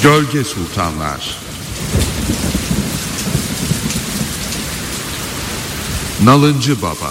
Gölge Sultanlar. Nalıncı Baba.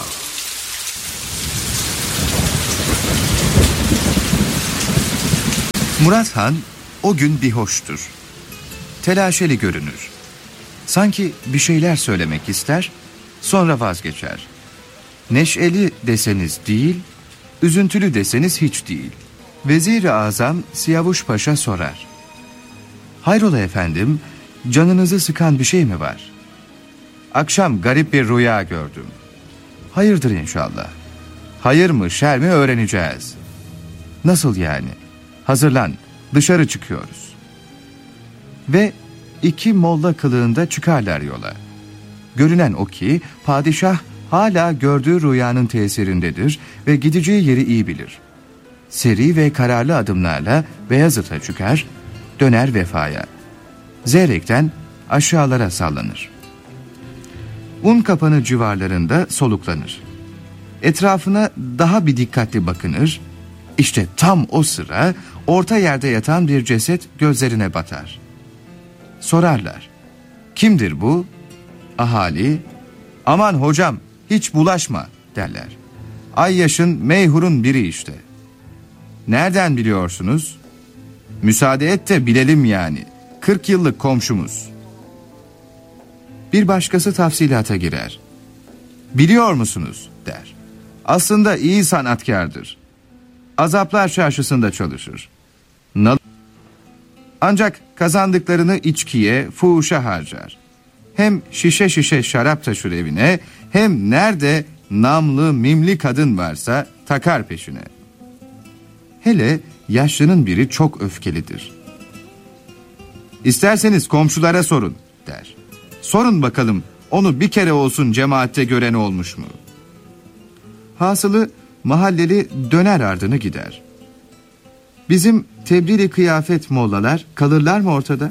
Murat Han o gün bir hoştur. Telaşeli görünür. Sanki bir şeyler söylemek ister, sonra vazgeçer. Neşeli deseniz değil, üzüntülü deseniz hiç değil. Vezir-i Azam Siyavuş Paşa sorar. Hayrola efendim, canınızı sıkan bir şey mi var? Akşam garip bir rüya gördüm. Hayırdır inşallah. Hayır mı şer mi öğreneceğiz. Nasıl yani? Hazırlan, dışarı çıkıyoruz. Ve 2 molla kılığında çıkarlar yola. Görünen o ki padişah hala gördüğü rüyanın tesirindedir ve gideceği yeri iyi bilir. Seri ve kararlı adımlarla Beyazıt'a çıkar, döner Vefa'ya. Zeyrek'ten aşağılara sallanır. Unkapanı civarlarında soluklanır. Etrafına daha bir dikkatli bakınır. İşte tam o sıra orta yerde yatan bir ceset gözlerine batar. Sorarlar. Kimdir bu? Ahali, aman hocam hiç bulaşma derler. Ayyaş'ın meyhurun biri işte. Nereden biliyorsunuz? Müsaade et de bilelim yani. 40 yıllık komşumuz. Bir başkası tafsilata girer. Biliyor musunuz der. Aslında iyi sanatkardır. Azaplar çarşısında çalışır. Ancak kazandıklarını içkiye, fuhuşa harcar. Hem şişe şişe şarap taşır evine, hem nerede namlı mimli kadın varsa takar peşine. Hele yaşlının biri çok öfkelidir. İsterseniz komşulara sorun der. Sorun bakalım onu bir kere olsun cemaatte gören olmuş mu? Hasılı mahalleli döner ardını gider. Bizim tebdili kıyafet mollalar kalırlar mı ortada?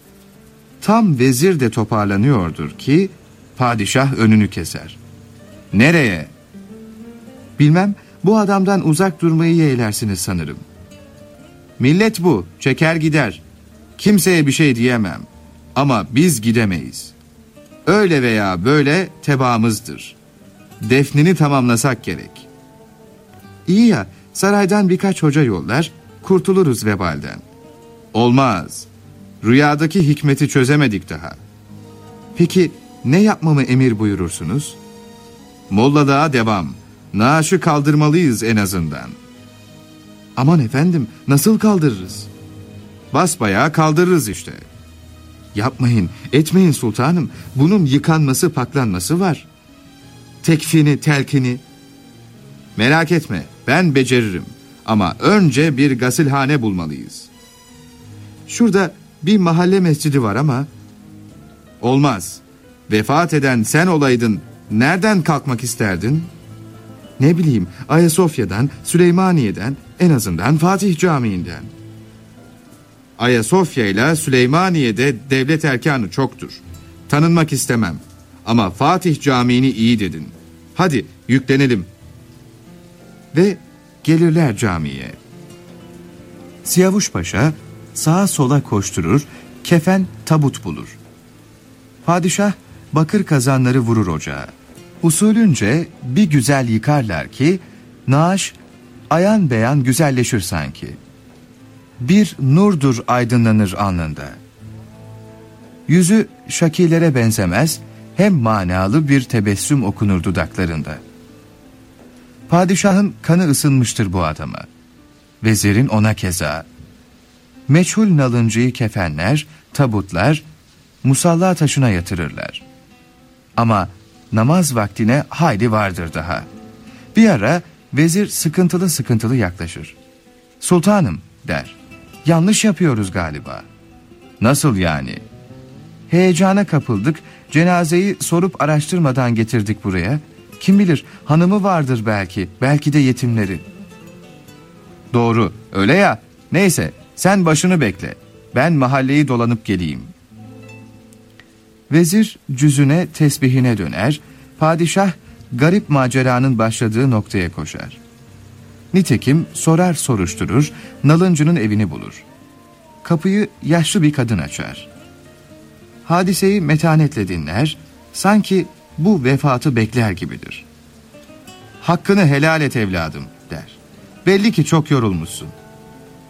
Tam vezir de toparlanıyordur ki padişah önünü keser. Nereye? Bilmem, bu adamdan uzak durmayı yeğlersiniz sanırım. Millet bu, çeker gider. Kimseye bir şey diyemem. Ama biz gidemeyiz. Öyle veya böyle tebaamızdır. Defnini tamamlasak gerek. İyi ya, saraydan birkaç hoca yollar, kurtuluruz vebalden. Olmaz. Rüyadaki hikmeti çözemedik daha. Peki ne yapmamı emir buyurursunuz? Molladağa devam. Naaşı kaldırmalıyız en azından. Aman efendim, nasıl kaldırırız? Basbayağı kaldırırız işte. Yapmayın, etmeyin sultanım. Bunun yıkanması, paklanması var. Tekfini, telkini. Merak etme, ben beceririm. Ama önce bir gasilhane bulmalıyız. Şurada bir mahalle mescidi var ama... Olmaz. Vefat eden sen olaydın, nereden kalkmak isterdin? Ne bileyim, Ayasofya'dan, Süleymaniye'den, en azından Fatih Camii'nden. Ayasofya ile Süleymaniye'de devlet erkanı çoktur. Tanınmak istemem. Ama Fatih Camii'ni iyi dedin. Hadi yüklenelim. Ve gelirler camiye. Siyavuş Paşa sağa sola koşturur, kefen tabut bulur. Padişah bakır kazanları vurur ocağa. Usulünce bir güzel yıkarlar ki naaş ayan beyan güzelleşir sanki. Bir nurdur aydınlanır alnında. Yüzü şakilere benzemez, hem manalı bir tebessüm okunur dudaklarında. Padişahın kanı ısınmıştır bu adama. Vezirin ona keza. Meçhul nalıncıyı kefenler, tabutlar, musalla taşına yatırırlar. Ama namaz vaktine hayli vardır daha. Bir ara vezir sıkıntılı sıkıntılı yaklaşır. Sultanım der. Yanlış yapıyoruz galiba. Nasıl yani? Heyecana kapıldık, cenazeyi sorup araştırmadan getirdik buraya. Kim bilir, hanımı vardır belki, belki de yetimleri. Doğru, öyle ya. Neyse, sen başını bekle. Ben mahalleyi dolanıp geleyim. Vezir cüzüne, tesbihine döner, padişah garip maceranın başladığı noktaya koşar. Nitekim sorar soruşturur, nalıncının evini bulur. Kapıyı yaşlı bir kadın açar. Hadiseyi metanetle dinler, sanki bu vefatı bekler gibidir. "Hakkını helal et evladım," der. "Belli ki çok yorulmuşsun.